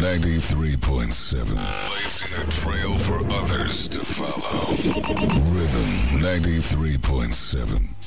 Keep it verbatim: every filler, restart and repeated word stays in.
ninety-three point seven. Blazing a trail for others to follow. Rhythm ninety-three point seven.